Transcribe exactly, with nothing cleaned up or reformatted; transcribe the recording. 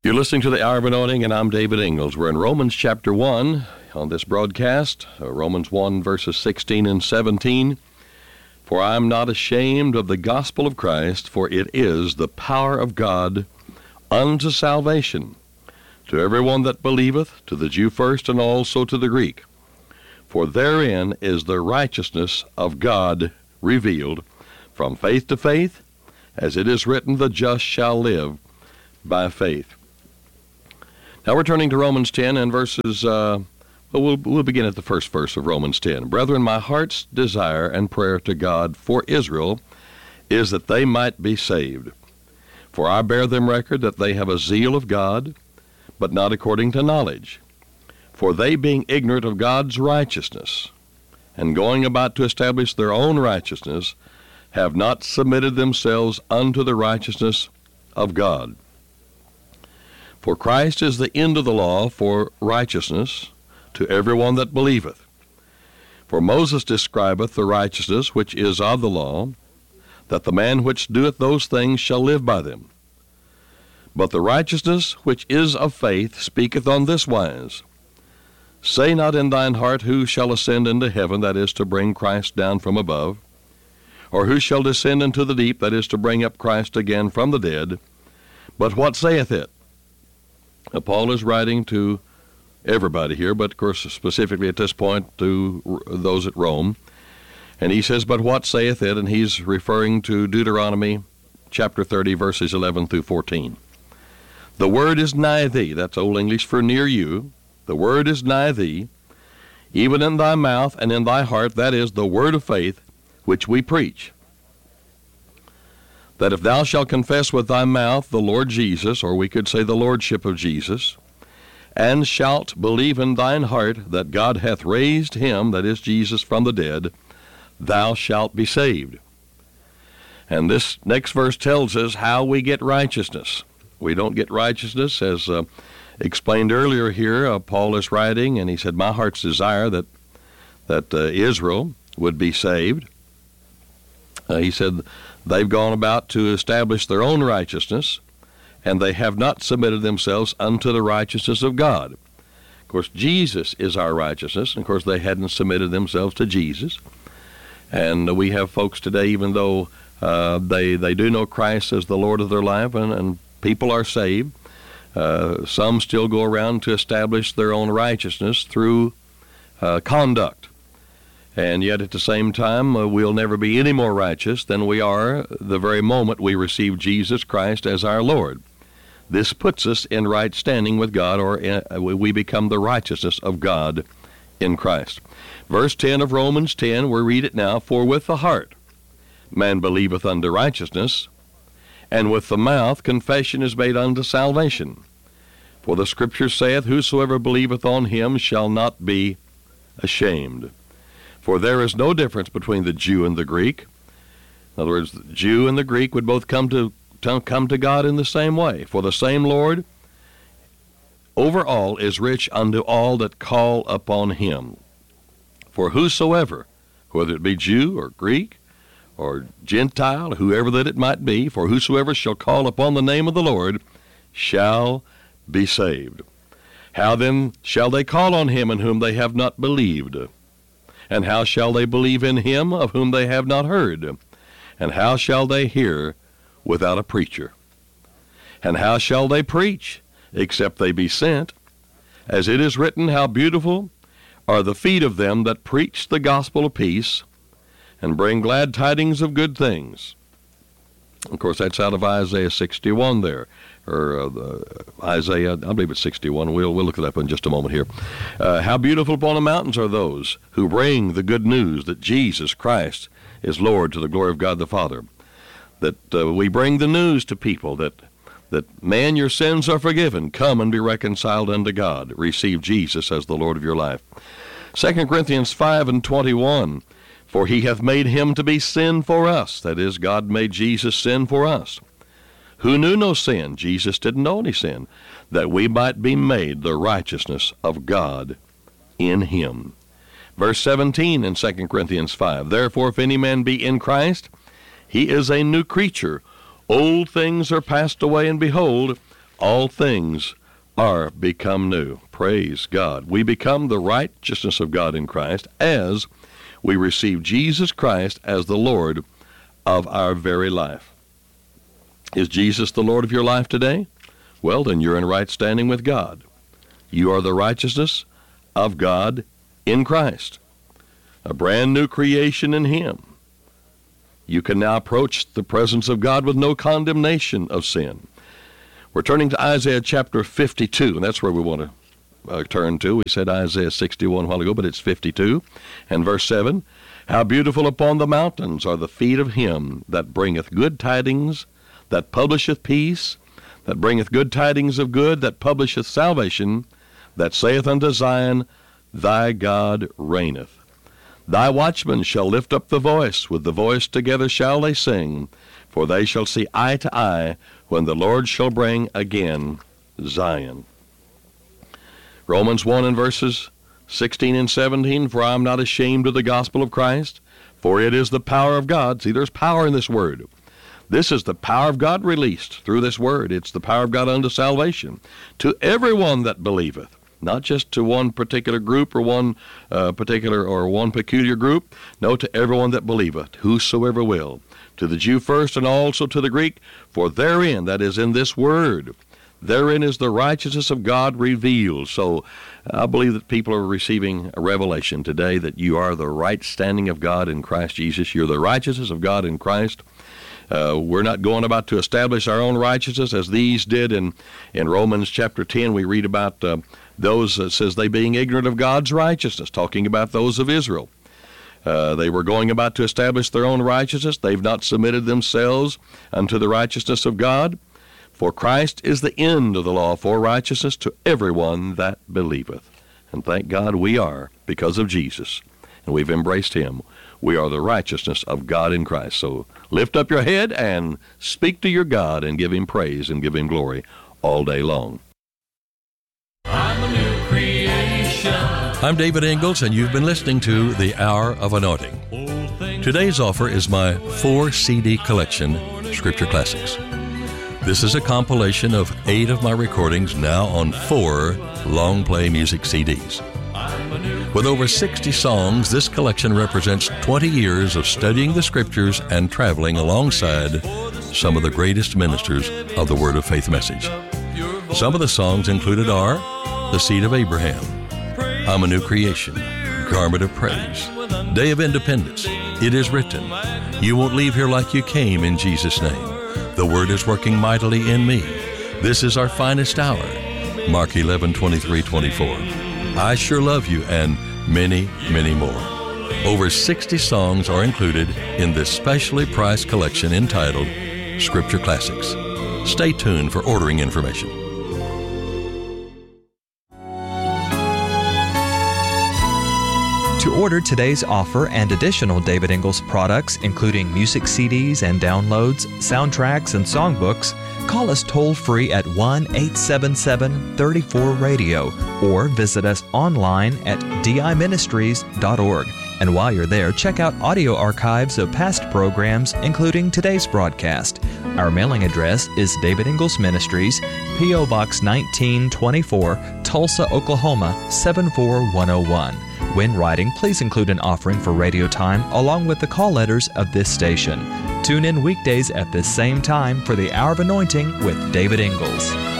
You're listening to the Hour of Anointing, and I'm David Ingalls. We're in Romans chapter one on this broadcast, uh, Romans one, verses sixteen and seventeen. For I am not ashamed of the gospel of Christ, for it is the power of God unto salvation, to everyone that believeth, to the Jew first, and also to the Greek. For therein is the righteousness of God revealed, from faith to faith, as it is written, the just shall live by faith. Now we're turning to Romans ten and verses, uh, well, we'll, we'll begin at the first verse of Romans ten. Brethren, my heart's desire and prayer to God for Israel is that they might be saved. For I bear them record that they have a zeal of God, but not according to knowledge. For they, being ignorant of God's righteousness, and going about to establish their own righteousness, have not submitted themselves unto the righteousness of God. For Christ is the end of the law for righteousness to every one that believeth. For Moses describeth the righteousness which is of the law, that the man which doeth those things shall live by them. But the righteousness which is of faith speaketh on this wise, Say not in thine heart, who shall ascend into heaven, that is to bring Christ down from above, or who shall descend into the deep, that is to bring up Christ again from the dead. But what saith it? Now, Paul is writing to everybody here, but of course specifically at this point to those at Rome. And he says, but what saith it? And he's referring to Deuteronomy chapter thirty, verses eleven through fourteen. The word is nigh thee. That's Old English for near you. The word is nigh thee, even in thy mouth and in thy heart. That is the word of faith which we preach. That if thou shalt confess with thy mouth the Lord Jesus, or we could say the lordship of Jesus, and shalt believe in thine heart that God hath raised him, that is Jesus, from the dead, thou shalt be saved. And this next verse tells us how we get righteousness. We don't get righteousness, as uh, explained earlier here. Uh, Paul is writing, and he said, my heart's desire that, that uh, Israel would be saved. Uh, he said, they've gone about to establish their own righteousness, and they have not submitted themselves unto the righteousness of God. Of course, Jesus is our righteousness, and of course they hadn't submitted themselves to Jesus. And we have folks today, even though uh, they, they do know Christ as the Lord of their life, and, and people are saved, uh, some still go around to establish their own righteousness through uh, conduct. And yet at the same time, uh, we'll never be any more righteous than we are the very moment we receive Jesus Christ as our Lord. This puts us in right standing with God, or in, uh, we become the righteousness of God in Christ. Verse ten of Romans ten, we read it now, For with the heart man believeth unto righteousness, and with the mouth confession is made unto salvation. For the Scripture saith, Whosoever believeth on him shall not be ashamed. For there is no difference between the Jew and the Greek. In other words, the Jew and the Greek would both come to, to come to God in the same way. For the same Lord over all is rich unto all that call upon him. For whosoever, whether it be Jew or Greek or Gentile, whoever that it might be, for whosoever shall call upon the name of the Lord shall be saved. How then shall they call on him in whom they have not believed? And how shall they believe in him of whom they have not heard? And how shall they hear without a preacher? And how shall they preach except they be sent? As it is written, How beautiful are the feet of them that preach the gospel of peace, and bring glad tidings of good things. Of course, that's out of Isaiah sixty-one there, or uh, the Isaiah, I believe it's sixty-one. We'll, we'll look it up in just a moment here. Uh, how beautiful upon the mountains are those who bring the good news that Jesus Christ is Lord, to the glory of God the Father. That uh, we bring the news to people that, that, man, your sins are forgiven. Come and be reconciled unto God. Receive Jesus as the Lord of your life. Second Corinthians five and twenty-one. For he hath made him to be sin for us. That is, God made Jesus sin for us. Who knew no sin? Jesus didn't know any sin. That we might be made the righteousness of God in him. Verse seventeen in Second Corinthians five. Therefore, if any man be in Christ, he is a new creature. Old things are passed away, and behold, all things are become new. Praise God. We become the righteousness of God in Christ as we receive Jesus Christ as the Lord of our very life. Is Jesus the Lord of your life today? Well, then you're in right standing with God. You are the righteousness of God in Christ, a brand new creation in Him. You can now approach the presence of God with no condemnation of sin. We're turning to Isaiah chapter fifty-two, and that's where we want to uh, turn to. We said Isaiah sixty-one a while ago, but it's fifty-two. And verse seven, how beautiful upon the mountains are the feet of him that bringeth good tidings, that publisheth peace, that bringeth good tidings of good, that publisheth salvation, that saith unto Zion, thy God reigneth. Thy watchmen shall lift up the voice, with the voice together shall they sing, for they shall see eye to eye, when the Lord shall bring again Zion. Romans one and verses sixteen and seventeen, for I am not ashamed of the gospel of Christ, for it is the power of God. See, there's power in this word. This is the power of God released through this word. It's the power of God unto salvation, to everyone that believeth. Not just to one particular group or one uh, particular or one peculiar group. No, to everyone that believeth, whosoever will. To the Jew first and also to the Greek. For therein, that is in this word, therein is the righteousness of God revealed. So I believe that people are receiving a revelation today that you are the right standing of God in Christ Jesus. You're the righteousness of God in Christ. Uh, we're not going about to establish our own righteousness as these did in, in Romans chapter ten. We read about uh, those that says they being ignorant of God's righteousness, talking about those of Israel. Uh, they were going about to establish their own righteousness. They've not submitted themselves unto the righteousness of God. For Christ is the end of the law for righteousness to everyone that believeth. And thank God we are, because of Jesus, and we've embraced him. We are the righteousness of God in Christ. So lift up your head and speak to your God and give him praise and give him glory all day long. I'm a new creation. I'm David Ingalls, and you've been listening to The Hour of Anointing. Today's offer is my four C D collection, Scripture Classics. This is a compilation of eight of my recordings now on four long play music C Ds. With over sixty songs, this collection represents twenty years of studying the Scriptures and traveling alongside some of the greatest ministers of the Word of Faith message. Some of the songs included are The Seed of Abraham, I'm a New Creation, Garment of Praise, Day of Independence, It Is Written, You Won't Leave Here Like You Came in Jesus' Name, The Word is Working Mightily in Me, This is Our Finest Hour, Mark eleven, twenty-three, twenty-four, I Sure Love You, and many, many more. Over sixty songs are included in this specially priced collection entitled Scripture Classics. Stay tuned for ordering information. To order today's offer and additional David Ingalls products, including music C Ds and downloads, soundtracks, and songbooks, call us toll-free at one eight seven seven, three four, radio or visit us online at d i ministries dot org. And while you're there, check out audio archives of past programs, including today's broadcast. Our mailing address is David Ingalls Ministries, P O Box nineteen twenty-four, Tulsa, Oklahoma seven four one oh one. When writing, please include an offering for radio time along with the call letters of this station. Tune in weekdays at this same time for the Hour of Anointing with David Ingalls.